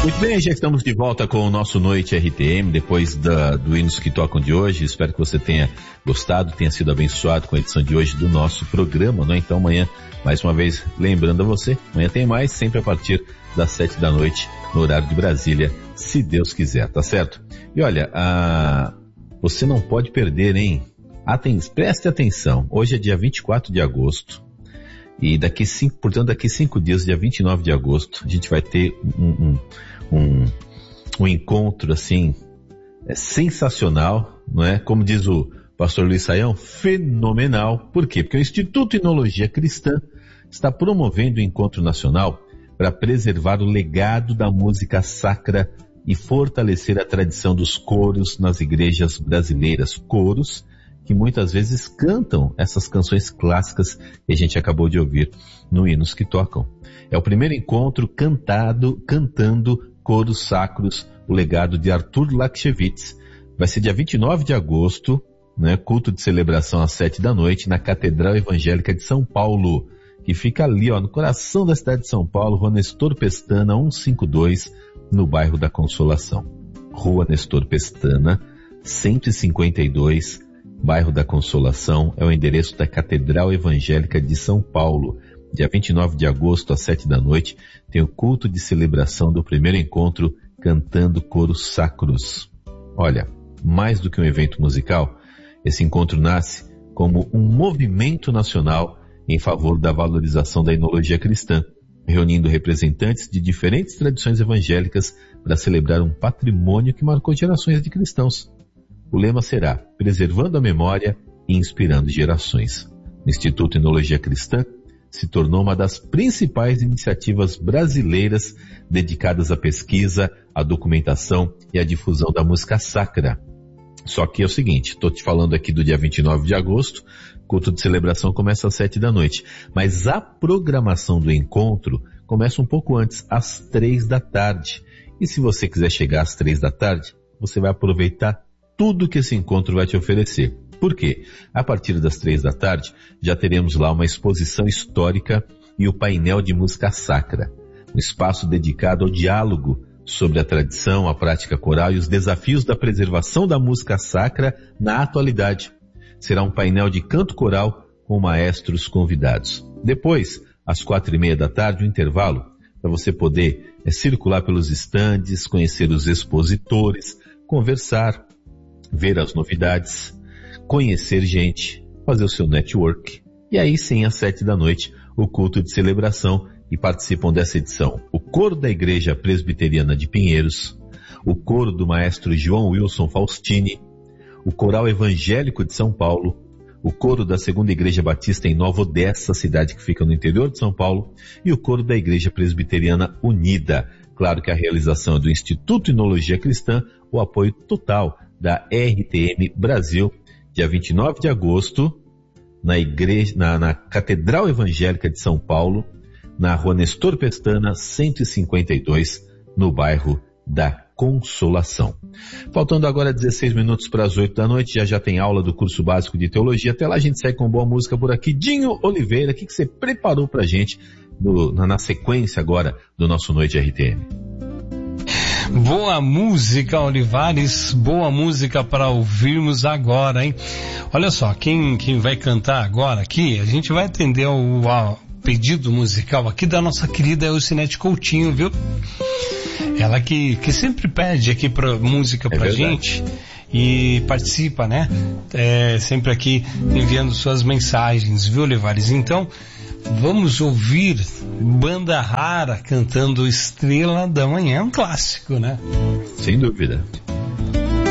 Muito bem, já estamos de volta com o nosso Noite RTM, depois do Hinos que Tocam de hoje. Espero que você tenha gostado, tenha sido abençoado com a edição de hoje do nosso programa, não é? Então amanhã, mais uma vez, lembrando a você, amanhã tem mais, sempre a partir das 7 da noite, no horário de Brasília, se Deus quiser, tá certo? E olha, você não pode perder, hein? Preste atenção, hoje é dia 24 de agosto, e daqui 5 dias, dia 29 de agosto, a gente vai ter um encontro, assim, sensacional, não é? Como diz o pastor Luiz Saião, fenomenal. Por quê? Porque o Instituto Enologia Cristã está promovendo o encontro nacional para preservar o legado da música sacra e fortalecer a tradição dos coros nas igrejas brasileiras. Coros que muitas vezes cantam essas canções clássicas que a gente acabou de ouvir no Hinos que Tocam. É o primeiro encontro cantando coros sacros, o legado de Arthur Lakshevitz. Vai ser dia 29 de agosto, né, culto de celebração às 7 da noite, na Catedral Evangélica de São Paulo, que fica ali, no coração da cidade de São Paulo, Rua Nestor Pestana, 152, no bairro da Consolação. Rua Nestor Pestana, 152, bairro da Consolação, é o endereço da Catedral Evangélica de São Paulo. Dia 29 de agosto, às 7 da noite, tem o culto de celebração do primeiro encontro cantando coros sacros. Olha, mais do que um evento musical, esse encontro nasce como um movimento nacional em favor da valorização da enologia cristã, reunindo representantes de diferentes tradições evangélicas para celebrar um patrimônio que marcou gerações de cristãos. O lema será Preservando a Memória e Inspirando Gerações. O Instituto Enologia Cristã se tornou uma das principais iniciativas brasileiras dedicadas à pesquisa, à documentação e à difusão da música sacra. Só que é o seguinte, estou te falando aqui do dia 29 de agosto, culto de celebração começa às 7 da noite, mas a programação do encontro começa um pouco antes, às 3 da tarde. E se você quiser chegar às 3 da tarde, você vai aproveitar tudo que esse encontro vai te oferecer. Por quê? A partir das 3 da tarde, já teremos lá uma exposição histórica e o painel de música sacra, um espaço dedicado ao diálogo sobre a tradição, a prática coral e os desafios da preservação da música sacra na atualidade. Será um painel de canto coral com maestros convidados. Depois, às 4:30 da tarde, um intervalo para você poder circular pelos estandes, conhecer os expositores, conversar, ver as novidades, conhecer gente, fazer o seu network. E aí sim, às 7 da noite, o culto de celebração, e participam dessa edição o coro da Igreja Presbiteriana de Pinheiros, o coro do maestro João Wilson Faustini, o coral evangélico de São Paulo, o coro da Segunda Igreja Batista em Nova Odessa, cidade que fica no interior de São Paulo, e o coro da Igreja Presbiteriana Unida. Claro que a realização é do Instituto Enologia Cristã, o apoio total da RTM Brasil, dia 29 de agosto, na Catedral Evangélica de São Paulo, na Rua Nestor Pestana, 152, no bairro da Consolação. Faltando agora 16 minutos para as 8 da noite, já tem aula do curso básico de teologia. Até lá a gente segue com boa música por aqui. Dinho Oliveira, o que você preparou pra gente na sequência agora do nosso Noite RTM? Boa música, Olivares, boa música para ouvirmos agora, hein? Olha só, quem vai cantar agora aqui, a gente vai atender ao pedido musical aqui da nossa querida Elcinete Coutinho, viu? Ela que sempre pede aqui música pra gente e participa, né? Sempre aqui enviando suas mensagens, viu, Olivares? Então, vamos ouvir Banda Rara cantando Estrela da Manhã, um clássico, né? Sem dúvida.